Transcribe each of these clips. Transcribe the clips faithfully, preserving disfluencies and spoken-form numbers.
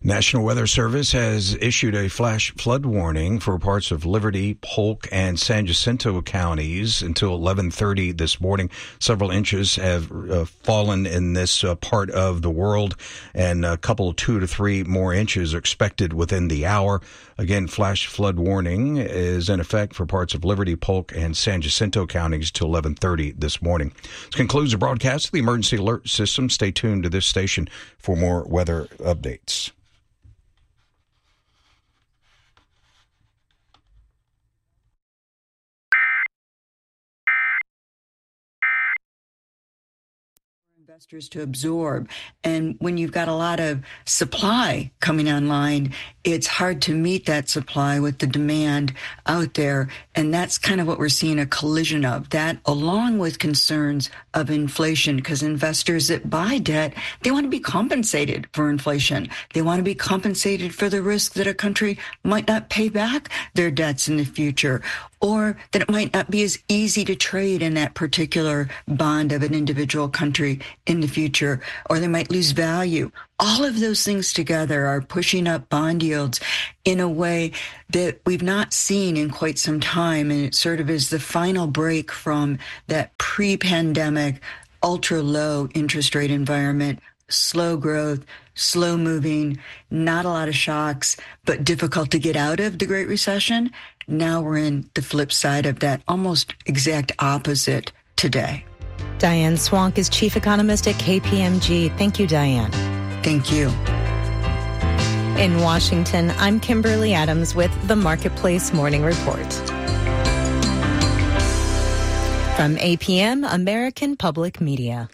National Weather Service has issued a flash flood warning for parts of Liberty, Polk, and San Jacinto counties until eleven thirty this morning. Several inches have uh, fallen in this uh, part of the world, and a couple, two to three more inches are expected within the hour. Again, flash flood warning is in effect for parts of Liberty, Polk, and San Jacinto counties till eleven thirty this morning. This concludes the broadcast of the Emergency Alert System. Stay tuned to this station for more weather updates. Investors to absorb. And when you've got a lot of supply coming online, it's hard to meet that supply with the demand out there. And that's kind of what we're seeing a collision of. That along with concerns of inflation, because investors that buy debt, they want to be compensated for inflation. They want to be compensated for the risk that a country might not pay back their debts in the future, or that it might not be as easy to trade in that particular bond of an individual country in the future, or they might lose value. All of those things together are pushing up bond yields in a way that we've not seen in quite some time, and it sort of is the final break from that pre-pandemic ultra-low interest rate environment. Slow growth, slow moving, not a lot of shocks, but difficult to get out of the Great Recession. Now we're in the flip side of that, almost exact opposite today. Diane Swank is chief economist at K P M G. Thank you, Diane. Thank you. In Washington, I'm Kimberly Adams with the Marketplace Morning Report. From A P M, American Public Media.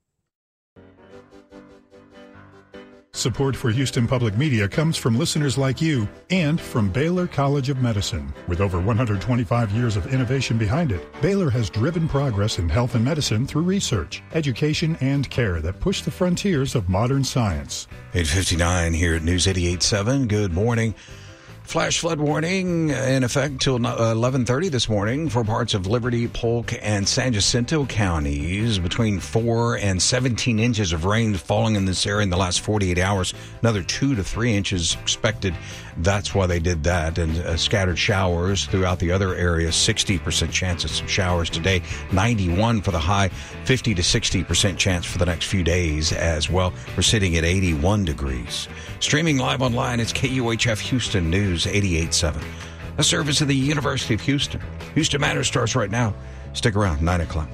Support for Houston Public Media comes from listeners like you and from Baylor College of Medicine. With over one hundred twenty-five years of innovation behind it, Baylor has driven progress in health and medicine through research, education, and care that push the frontiers of modern science. eight fifty-nine here at News eighty-eight point seven. Good morning. Flash flood warning in effect until eleven thirty this morning for parts of Liberty, Polk, and San Jacinto counties. Between four and seventeen inches of rain falling in this area in the last forty-eight hours. Another two to three inches expected. That's why they did that. And uh, scattered showers throughout the other areas. sixty percent chance of some showers today. ninety-one for the high. fifty to sixty percent chance for the next few days as well. We're sitting at eighty-one degrees. Streaming live online, it's K U H F Houston News eighty-eight point seven. A service of the University of Houston. Houston Matters starts right now. Stick around, nine o'clock.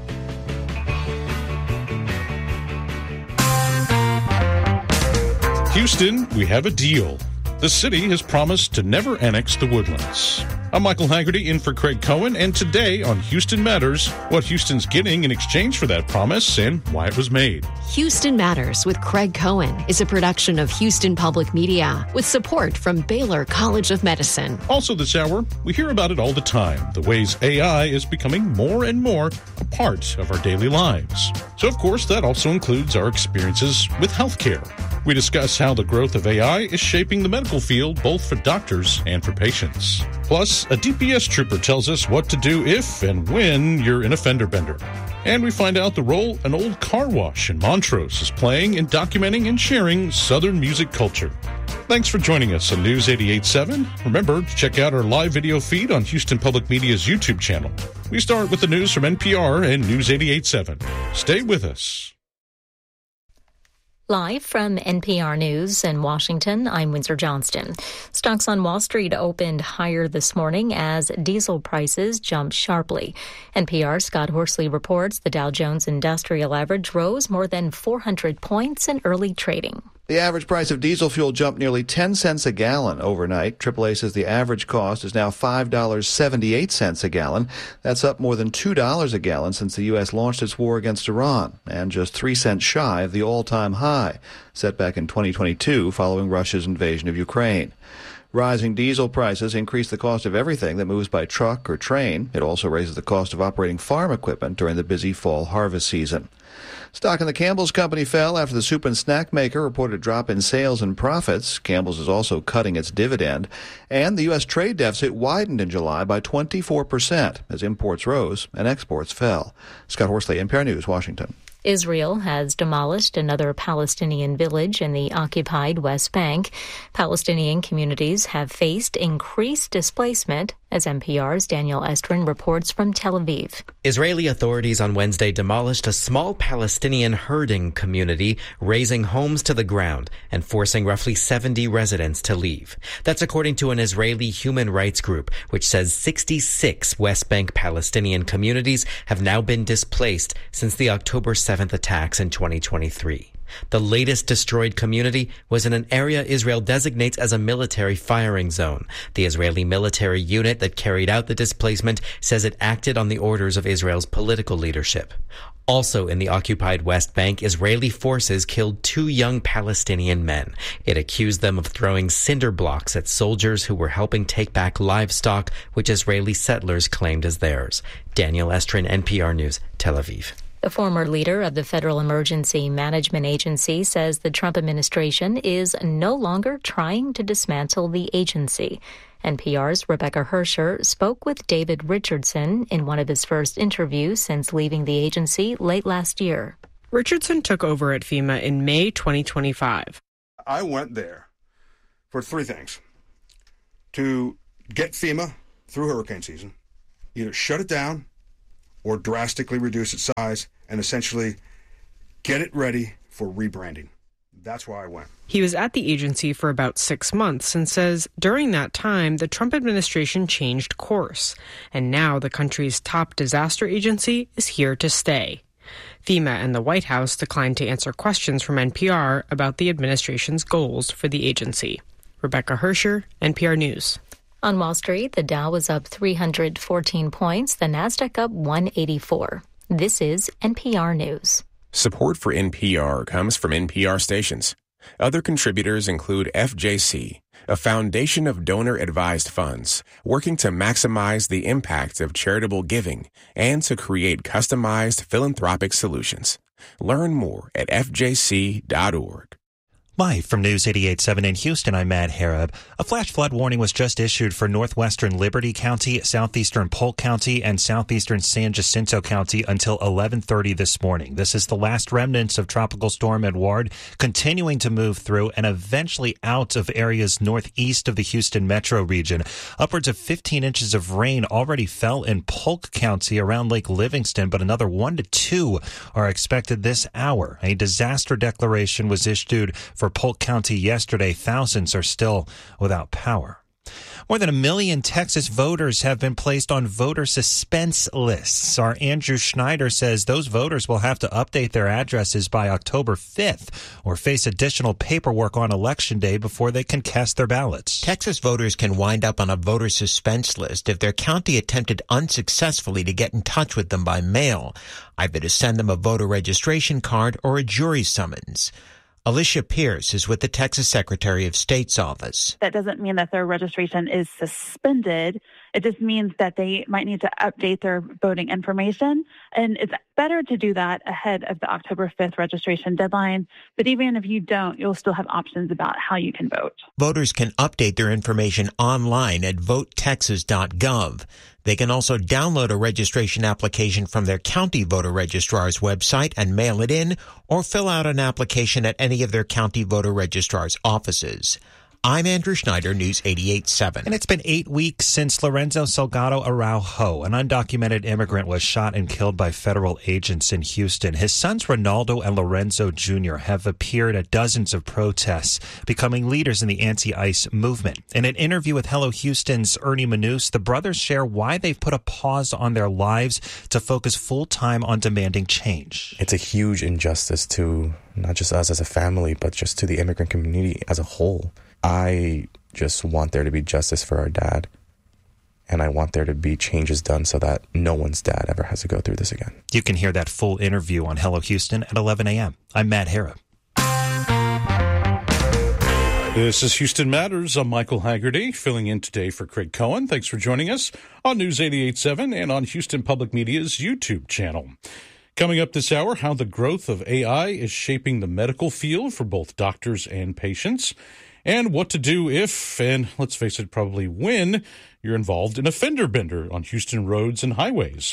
Houston, we have a deal. The city has promised to never annex the Woodlands. I'm Michael Haggerty in for Craig Cohen, and today on Houston Matters, what Houston's getting in exchange for that promise and why it was made. Houston Matters with Craig Cohen is a production of Houston Public Media with support from Baylor College of Medicine. Also this hour, we hear about it all the time, the ways A I is becoming more and more a part of our daily lives. So, of course, that also includes our experiences with healthcare. We discuss how the growth of A I is shaping the medical field, both for doctors and for patients. Plus, a D P S trooper tells us what to do if and when you're in a fender bender. And we find out the role an old car wash in Montrose is playing in documenting and sharing Southern music culture. Thanks for joining us on News eighty-eight point seven. Remember to check out our live video feed on Houston Public Media's YouTube channel. We start with the news from N P R and News eighty-eight point seven. Stay with us. Live from N P R News in Washington, I'm Windsor Johnston. Stocks on Wall Street opened higher this morning as diesel prices jumped sharply. N P R's Scott Horsley reports the Dow Jones Industrial Average rose more than four hundred points in early trading. The average price of diesel fuel jumped nearly ten cents a gallon overnight. triple A says the average cost is now five dollars and seventy-eight cents a gallon. That's up more than two dollars a gallon since the U S launched its war against Iran, and just three cents shy of the all-time high, set back in twenty twenty-two following Russia's invasion of Ukraine. Rising diesel prices increase the cost of everything that moves by truck or train. It also raises the cost of operating farm equipment during the busy fall harvest season. Stock in the Campbell's Company fell after the soup and snack maker reported a drop in sales and profits. Campbell's is also cutting its dividend. And the U S trade deficit widened in July by twenty-four percent as imports rose and exports fell. Scott Horsley, N P R News, Washington. Israel has demolished another Palestinian village in the occupied West Bank. Palestinian communities have faced increased displacement, as N P R's Daniel Estrin reports from Tel Aviv. Israeli authorities on Wednesday demolished a small Palestinian herding community, razing homes to the ground and forcing roughly seventy residents to leave. That's according to an Israeli human rights group, which says sixty-six West Bank Palestinian communities have now been displaced since the October seventh attacks in twenty twenty-three. The latest destroyed community was in an area Israel designates as a military firing zone. The Israeli military unit that carried out the displacement says it acted on the orders of Israel's political leadership. Also in the occupied West Bank, Israeli forces killed two young Palestinian men. It accused them of throwing cinder blocks at soldiers who were helping take back livestock, which Israeli settlers claimed as theirs. Daniel Estrin, N P R News, Tel Aviv. The former leader of the Federal Emergency Management Agency says the Trump administration is no longer trying to dismantle the agency. N P R's Rebecca Hersher spoke with David Richardson in one of his first interviews since leaving the agency late last year. Richardson took over at FEMA in May twenty twenty-five. I went there for three things. To get FEMA through hurricane season, either shut it down or drastically reduce its size and essentially get it ready for rebranding. That's why I went. He was at the agency for about six months and says during that time, the Trump administration changed course. And now the country's top disaster agency is here to stay. FEMA and the White House declined to answer questions from N P R about the administration's goals for the agency. Rebecca Hersher, N P R News. On Wall Street, the Dow was up three hundred fourteen points, the Nasdaq up one eighty-four. This is N P R News. Support for N P R comes from N P R stations. Other contributors include F J C, a foundation of donor-advised funds working to maximize the impact of charitable giving and to create customized philanthropic solutions. Learn more at F J C dot org. Live from News eighty-eight point seven in Houston, I'm Matt Harab. A flash flood warning was just issued for northwestern Liberty County, southeastern Polk County, and southeastern San Jacinto County until eleven thirty this morning. This is the last remnants of Tropical Storm Edouard continuing to move through and eventually out of areas northeast of the Houston metro region. Upwards of fifteen inches of rain already fell in Polk County around Lake Livingston, but another one to two are expected this hour. A disaster declaration was issued for Polk County yesterday. Thousands are still without power. More than a million Texas voters have been placed on voter suspense lists. Our Andrew Schneider says those voters will have to update their addresses by October fifth or face additional paperwork on Election Day before they can cast their ballots. Texas voters can wind up on a voter suspense list if their county attempted unsuccessfully to get in touch with them by mail, either to send them a voter registration card or a jury summons. Alicia Pierce is with the Texas Secretary of State's office. That doesn't mean that their registration is suspended. It just means that they might need to update their voting information. And it's better to do that ahead of the October fifth registration deadline. But even if you don't, you'll still have options about how you can vote. Voters can update their information online at vote texas dot gov. They can also download a registration application from their county voter registrar's website and mail it in, or fill out an application at any of their county voter registrar's offices. I'm Andrew Schneider, News eighty-eight point seven. And it's been eight weeks since Lorenzo Salgado Araujo, an undocumented immigrant, was shot and killed by federal agents in Houston. His sons, Ronaldo and Lorenzo Junior, have appeared at dozens of protests, becoming leaders in the anti-ICE movement. In an interview with Hello Houston's Ernie Manous, the brothers share why they've put a pause on their lives to focus full-time on demanding change. It's a huge injustice to not just us as a family, but just to the immigrant community as a whole. I just want there to be justice for our dad, and I want there to be changes done so that no one's dad ever has to go through this again. You can hear that full interview on Hello Houston at eleven a.m. I'm Matt Harab. This is Houston Matters. I'm Michael Haggerty, filling in today for Craig Cohen. Thanks for joining us on News eighty-eight point seven and on Houston Public Media's YouTube channel. Coming up this hour, how the growth of A I is shaping the medical field for both doctors and patients, and what to do if, and let's face it, probably when, you're involved in a fender bender on Houston roads and highways.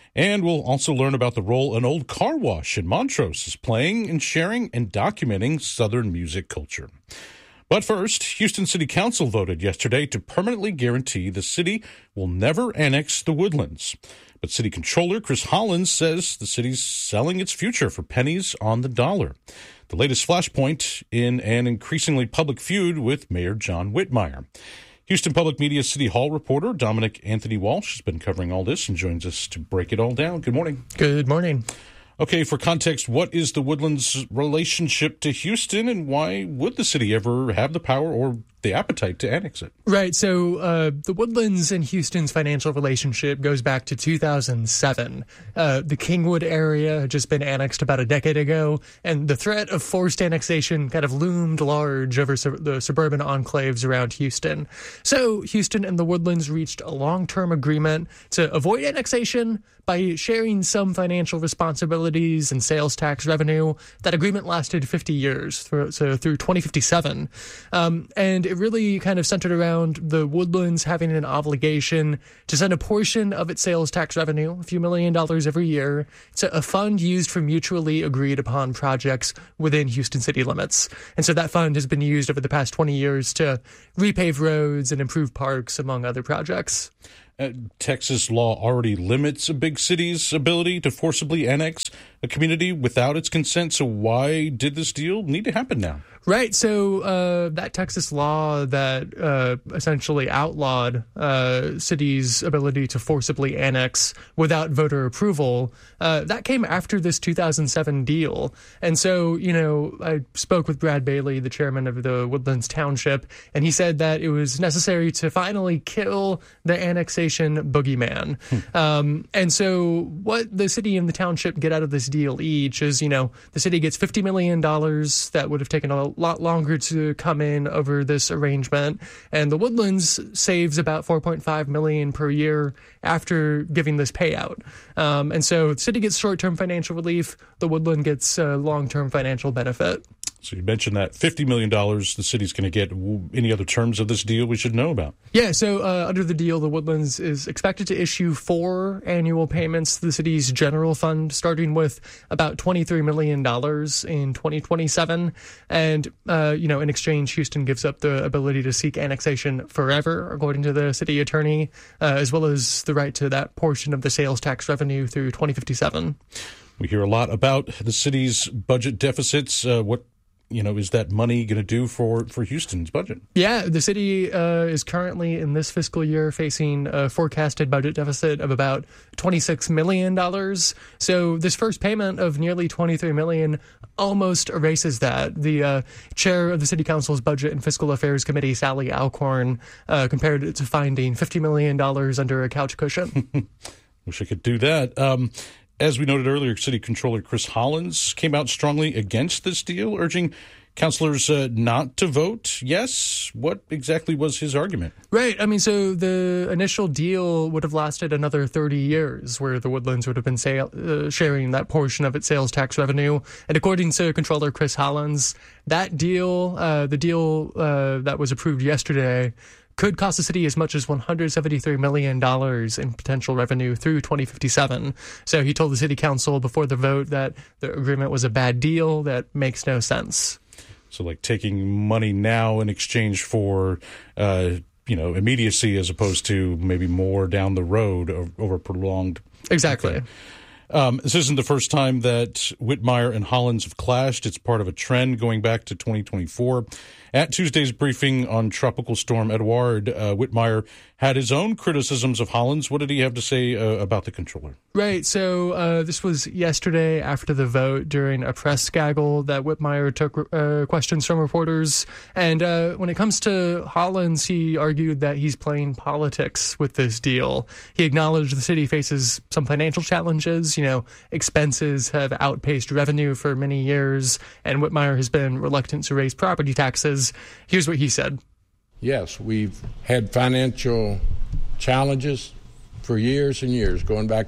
And we'll also learn about the role an old car wash in Montrose is playing in sharing and documenting Southern music culture. But first, Houston City Council voted yesterday to permanently guarantee the city will never annex the Woodlands. But City Controller Chris Hollins says the city's selling its future for pennies on the dollar. The latest flashpoint in an increasingly public feud with Mayor John Whitmire. Houston Public Media City Hall reporter Dominic Anthony Walsh has been covering all this and joins us to break it all down. Good morning. Good morning. Okay, for context, what is the Woodlands' relationship to Houston, and why would the city ever have the power or the appetite to annex it? Right. So uh, the Woodlands and Houston's financial relationship goes back to two thousand seven. Uh, the Kingwood area had just been annexed about a decade ago, and the threat of forced annexation kind of loomed large over su- the suburban enclaves around Houston. So Houston and the Woodlands reached a long-term agreement to avoid annexation by sharing some financial responsibilities and sales tax revenue. That agreement lasted fifty years, through, so through twenty fifty-seven. Um, and it really kind of centered around the Woodlands having an obligation to send a portion of its sales tax revenue, a few million dollars every year, to a fund used for mutually agreed upon projects within Houston city limits. And so that fund has been used over the past twenty years to repave roads and improve parks, among other projects. Uh, Texas law already limits a big city's ability to forcibly annex a community without its consent. So why did this deal need to happen now? Right. So uh, that Texas law that uh, essentially outlawed uh, cities' ability to forcibly annex without voter approval, uh, that came after this two thousand seven deal. And so, you know, I spoke with Brad Bailey, the chairman of the Woodlands Township, and he said that it was necessary to finally kill the annexation boogeyman. Hmm. Um, and so what the city and the township get out of this deal each is, you know, the city gets fifty million dollars that would have taken a lot longer to come in over this arrangement, and the Woodlands saves about four point five million dollars per year after giving this payout. Um, and so the city gets short-term financial relief, the Woodland gets a long-term financial benefit. So you mentioned that fifty million dollars the city's going to get. Any other terms of this deal we should know about? Yeah, so uh, under the deal, the Woodlands is expected to issue four annual payments to the city's general fund, starting with about twenty-three million dollars in twenty twenty-seven. And, uh, you know, in exchange, Houston gives up the ability to seek annexation forever, according to the city attorney, uh, as well as the right to that portion of the sales tax revenue through twenty fifty-seven. We hear a lot about the city's budget deficits. Uh, what You know, is that money going to do for, for Houston's budget? Yeah, the city uh, is currently in this fiscal year facing a forecasted budget deficit of about twenty-six million dollars. So this first payment of nearly twenty-three million dollars almost erases that. The uh, chair of the City Council's Budget and Fiscal Affairs Committee, Sally Alcorn, uh, compared it to finding fifty million dollars under a couch cushion. Wish I could do that. Um As we noted earlier, City Controller Chris Hollins came out strongly against this deal, urging councilors uh, not to vote yes. What exactly was his argument? Right. I mean, so the initial deal would have lasted another thirty years, where the Woodlands would have been sale, uh, sharing that portion of its sales tax revenue. And according to Controller Chris Hollins, that deal, uh, the deal uh, that was approved yesterday, could cost the city as much as one hundred seventy-three million dollars in potential revenue through twenty fifty-seven. So he told the city council before the vote that the agreement was a bad deal that makes no sense. So like taking money now in exchange for, uh, you know, immediacy as opposed to maybe more down the road over prolonged. Exactly. Okay. Um, this isn't the first time that Whitmire and Hollins have clashed. It's part of a trend going back to twenty twenty-four. At Tuesday's briefing on Tropical Storm Edouard, uh, Whitmire had his own criticisms of Hollins. What did he have to say uh, about the controller? Right. So uh, this was yesterday after the vote during a press gaggle that Whitmire took uh, questions from reporters. And uh, when it comes to Hollins, he argued that he's playing politics with this deal. He acknowledged the city faces some financial challenges. You know, expenses have outpaced revenue for many years, and Whitmire has been reluctant to raise property taxes. Here's what he said. Yes, we've had financial challenges for years and years, going back,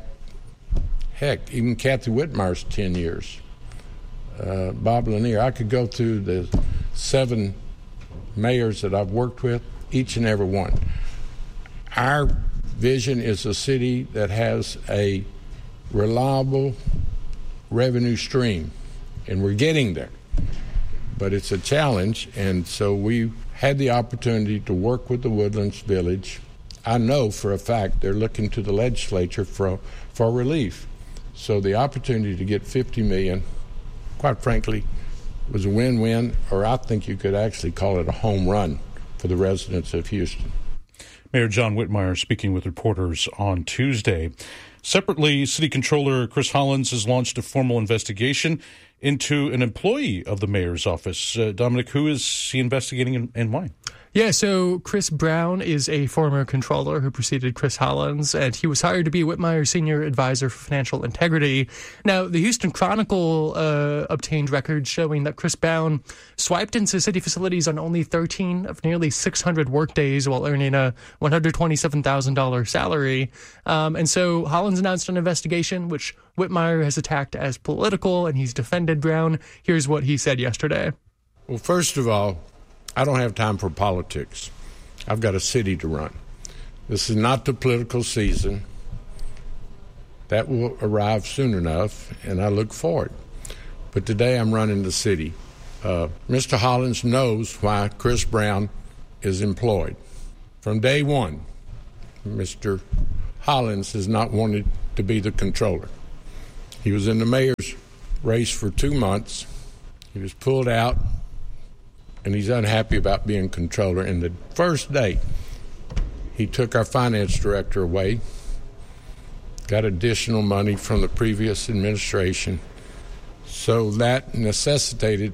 heck, even Kathy Whitmire's ten years. Uh, Bob Lanier, I could go through the seven mayors that I've worked with, each and every one. Our vision is a city that has a reliable revenue stream, and we're getting there. But it's a challenge, and so we had the opportunity to work with the Woodlands Village. I know for a fact they're looking to the legislature for, for relief. So the opportunity to get fifty million dollars, quite frankly, was a win-win, or I think you could actually call it a home run for the residents of Houston. Mayor John Whitmire speaking with reporters on Tuesday. Separately, City Controller Chris Hollins has launched a formal investigation into an employee of the mayor's office. Uh, Dominic, who is he investigating and, and why? Yeah, so Chris Brown is a former controller who preceded Chris Hollins, and he was hired to be Whitmire's senior advisor for financial integrity. Now, the Houston Chronicle uh, obtained records showing that Chris Brown swiped into city facilities on only thirteen of nearly six hundred workdays while earning a one hundred twenty-seven thousand dollars salary. Um, and so Hollins announced an investigation, which Whitmire has attacked as political, and he's defended Brown. Here's what he said yesterday. Well, first of all, I don't have time for politics. I've got a city to run. This is not the political season. That will arrive soon enough, and I look forward. But today I'm running the city. Uh, Mister Hollins knows why Chris Brown is employed. From day one, Mister Hollins has not wanted to be the controller. He was in the mayor's race for two months. He was pulled out, and he's unhappy about being controller. And the first day, he took our finance director away, got additional money from the previous administration. So that necessitated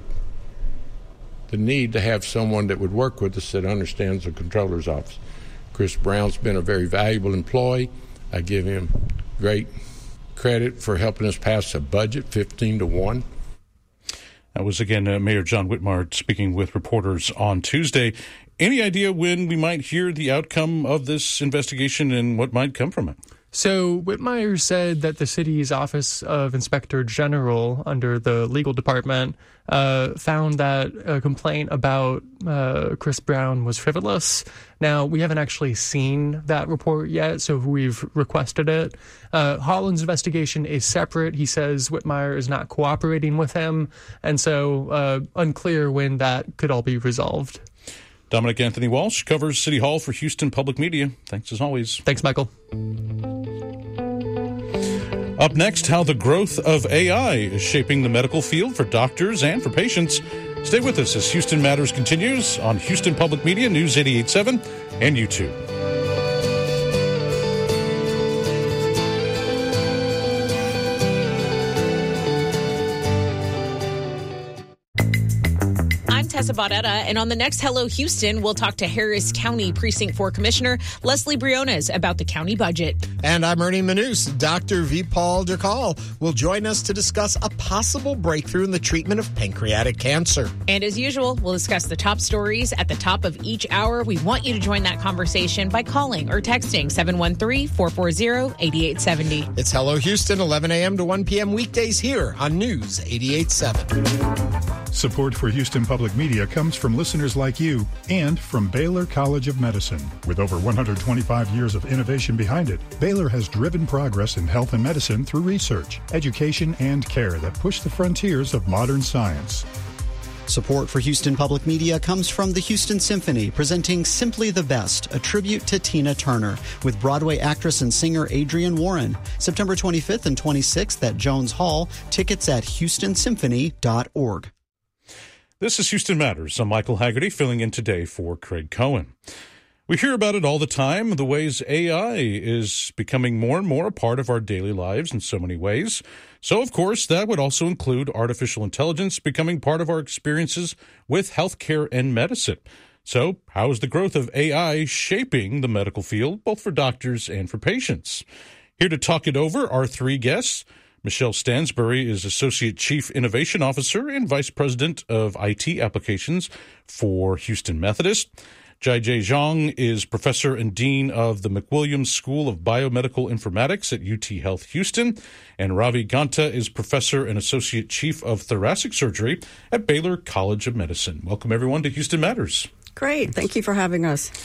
the need to have someone that would work with us that understands the controller's office. Chris Brown's been a very valuable employee. I give him great credit for helping us pass a budget fifteen to one. That was, again, uh, Mayor John Whitmire speaking with reporters on Tuesday. Any idea when we might hear the outcome of this investigation and what might come from it? So Whitmire said that the city's Office of Inspector General under the legal department uh, found that a complaint about uh, Chris Brown was frivolous. Now, we haven't actually seen that report yet, so we've requested it. Uh, Hollins' investigation is separate. He says Whitmire is not cooperating with him, and so uh, unclear when that could all be resolved. Dominic Anthony Walsh covers City Hall for Houston Public Media. Thanks as always. Thanks, Michael. Up next, how the growth of A I is shaping the medical field for doctors and for patients. Stay with us as Houston Matters continues on Houston Public Media, News eighty-eight point seven, and YouTube. Tessa Baudetta, and on the next Hello Houston, we'll talk to Harris County Precinct four Commissioner Leslie Briones about the county budget. And I'm Ernie Manous. Doctor Vipal Durkal will join us to discuss a possible breakthrough in the treatment of pancreatic cancer. And as usual, we'll discuss the top stories at the top of each hour. We want you to join that conversation by calling or texting seven one three, four four zero, eight eight seven zero. It's Hello Houston, eleven a.m. to one p.m. weekdays here on News eighty-eight point seven. Support for Houston Public Media comes from listeners like you and from Baylor College of Medicine. With over one hundred twenty-five years of innovation behind it, Baylor has driven progress in health and medicine through research, education, and care that push the frontiers of modern science. Support for Houston Public Media comes from the Houston Symphony, presenting Simply the Best, a tribute to Tina Turner, with Broadway actress and singer Adrienne Warren. September twenty-fifth and twenty-sixth at Jones Hall. Tickets at houston symphony dot org. This is Houston Matters. I'm Michael Haggerty, filling in today for Craig Cohen. We hear about it all the time, the ways A I is becoming more and more a part of our daily lives in so many ways. So, of course, that would also include artificial intelligence becoming part of our experiences with healthcare and medicine. So, how is the growth of A I shaping the medical field, both for doctors and for patients? Here to talk it over are three guests. Michelle Stansbury is Associate Chief Innovation Officer and Vice President of I T Applications for Houston Methodist. Jai-Jay Zhang is Professor and Dean of the McWilliams School of Biomedical Informatics at U T Health Houston. And Ravi Ganta is Professor and Associate Chief of Thoracic Surgery at Baylor College of Medicine. Welcome, everyone, to Houston Matters. Great. Thank you for having us.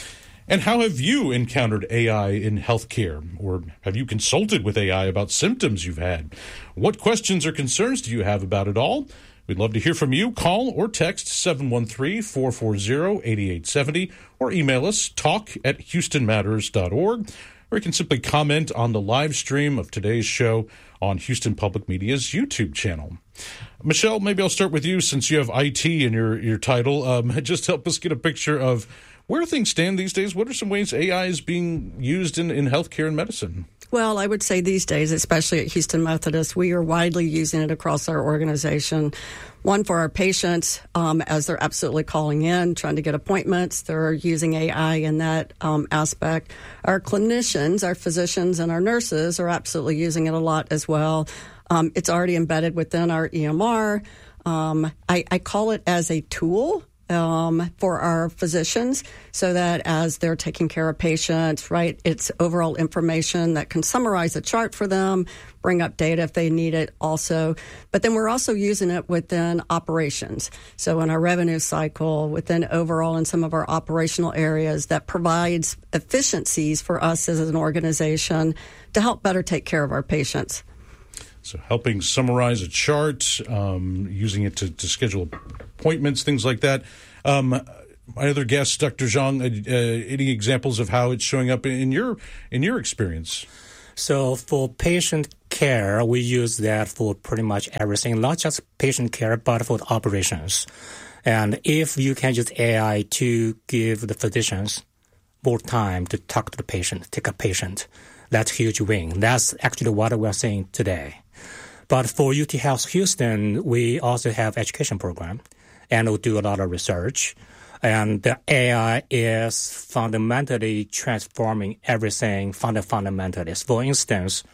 And how have you encountered A I in healthcare? Or have you consulted with A I about symptoms you've had? What questions or concerns do you have about it all? We'd love to hear from you. Call or text seven one three, four four zero, eight eight seven zero or email us talk at houston matters dot org. Or you can simply comment on the live stream of today's show on Houston Public Media's YouTube channel. Michelle, maybe I'll start with you since you have I T in your, your title. Um, just help us get a picture of where things stand these days. What are some ways A I is being used in, in healthcare and medicine? Well, I would say these days, especially at Houston Methodist, we are widely using it across our organization. One, for our patients, um, as they're absolutely calling in, trying to get appointments. They're using A I in that um, aspect. Our clinicians, our physicians, and our nurses are absolutely using it a lot as well. Um, it's already embedded within our E M R. Um, I, I call it as a tool. Um, for our physicians, so that as they're taking care of patients, right, it's overall information that can summarize a chart for them, bring up data if they need it also. But then we're also using it within operations. So in our revenue cycle, within overall in some of our operational areas, that provides efficiencies for us as an organization to help better take care of our patients. So helping summarize a chart, um, using it to, to schedule appointments, things like that. Um, my other guest, Doctor Zhang, uh, uh, any examples of how it's showing up in your in your experience? So for patient care, we use that for pretty much everything, not just patient care, but for the operations. And if you can use A I to give the physicians more time to talk to the patient, take a patient, that's a huge win. That's actually what we're seeing today. But for U T Health Houston, we also have education program, and we do a lot of research. And the A I is fundamentally transforming everything fundamentally. For instance,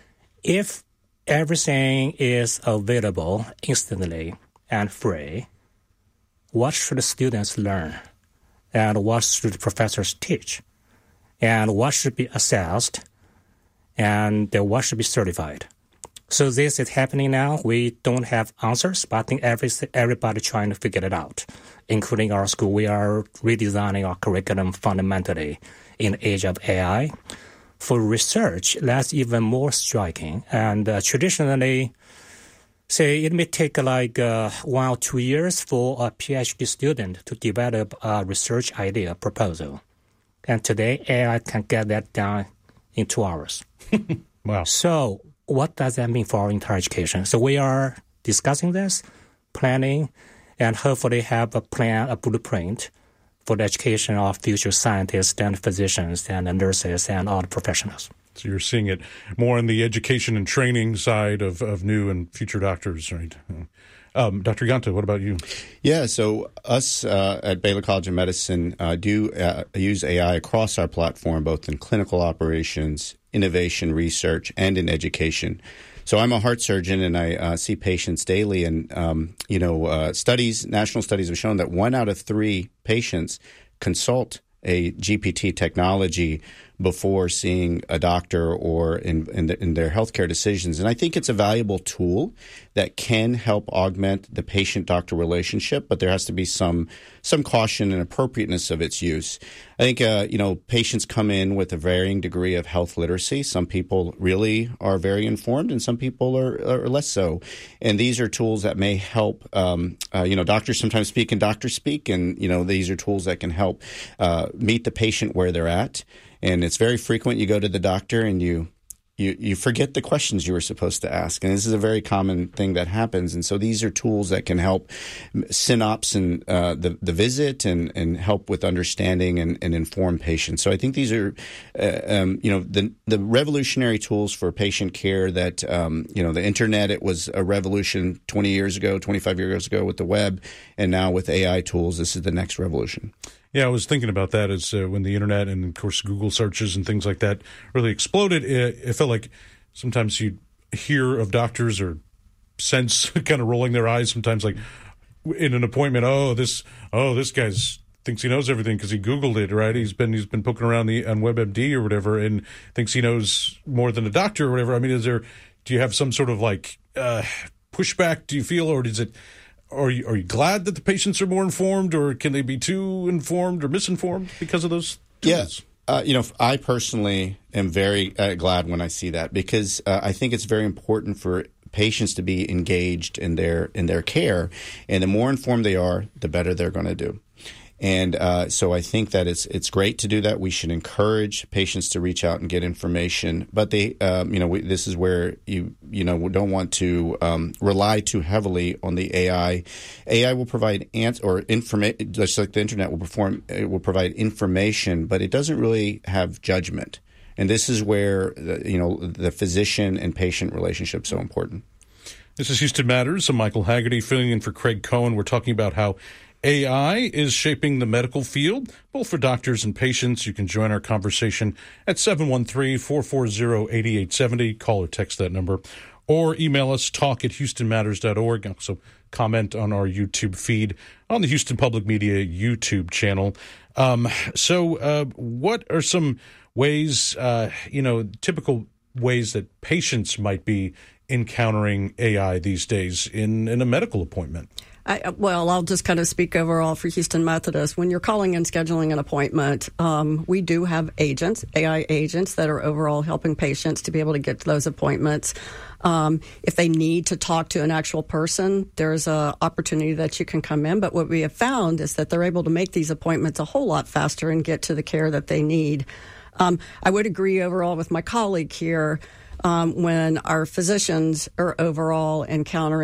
if everything is available instantly and free, what should the students learn? And what should the professors teach? And what should be assessed? And what should be certified? So this is happening now. We don't have answers, but I think every, everybody trying to figure it out, including our school. We are redesigning our curriculum fundamentally in the age of A I. For research, that's even more striking. And uh, traditionally, say it may take like uh, one or two years for a PhD student to develop a research idea proposal. And today, A I can get that done in two hours. Wow. So what does that mean for our entire education? So we are discussing this, planning, and hopefully have a plan, a blueprint for the education of future scientists and physicians and nurses and all the professionals. So you're seeing it more on the education and training side of, of new and future doctors, right? Um, Doctor Ganta, what about you? Yeah, so us uh, at Baylor College of Medicine uh, do uh, use A I across our platform, both in clinical operations, innovation research, and in education. So I'm a heart surgeon, and I uh, see patients daily. And, um, you know, uh, studies, national studies have shown that one out of three patients consult a G P T technology before seeing a doctor or in, in, the, in their healthcare decisions. And I think it's a valuable tool that can help augment the patient-doctor relationship, but there has to be some some caution and appropriateness of its use. I think, uh, you know, patients come in with a varying degree of health literacy. Some people really are very informed, and some people are, are less so. And these are tools that may help, um, uh, you know, doctors sometimes speak and doctors speak, and, you know, these are tools that can help uh, meet the patient where they're at. And it's very frequent you go to the doctor and you, you you forget the questions you were supposed to ask. And this is a very common thing that happens. And so these are tools that can help synopse and uh, the, the visit and, and help with understanding and, and inform patients. So I think these are, uh, um, you know, the the revolutionary tools for patient care that, um, you know, the internet, it was a revolution twenty years ago, twenty-five years ago with the web. And now with A I tools, this is the next revolution. Yeah, I was thinking about that as uh, when the internet and, of course, Google searches and things like that really exploded. It, it felt like sometimes you hear of doctors or sense kind of rolling their eyes sometimes, like in an appointment, oh, this oh, this guy's thinks he knows everything because he Googled it, right? He's been he's been poking around the on WebMD or whatever and thinks he knows more than a doctor or whatever. I mean, is there do you have some sort of like uh, pushback, do you feel, or is it Are you, are you glad that the patients are more informed, or can they be too informed or misinformed because of those tools. Yeah. Uh, you know, I personally am very uh, glad when I see that because uh, I think it's very important for patients to be engaged in their in their care, and the more informed they are, the better they're going to do. And uh, so I think that it's it's great to do that. We should encourage patients to reach out and get information. But they, um, you know, we, this is where you you know we don't want to um, rely too heavily on the A I. A I will provide ans- or information, just like the internet will perform. It will provide information, but it doesn't really have judgment. And this is where the, you know the physician and patient relationship is so important. This is Houston Matters. I'm Michael Haggerty filling in for Craig Cohen. We're talking about how A I is shaping the medical field, both for doctors and patients. You can join our conversation at seven one three, four four zero, eight eight seven zero. Call or text that number. Or email us, talk at houston matters dot org. Also comment on our YouTube feed on the Houston Public Media YouTube channel. Um, so uh, what are some ways, uh, you know, typical ways that patients might be encountering A I these days in, in a medical appointment? I, well, I'll just kind of speak overall for Houston Methodist. When you're calling and scheduling an appointment, um, we do have agents, A I agents, that are overall helping patients to be able to get to those appointments. Um, if they need to talk to an actual person, there's an opportunity that you can come in. But what we have found is that they're able to make these appointments a whole lot faster and get to the care that they need. Um, I would agree overall with my colleague here um, when our physicians are overall encountering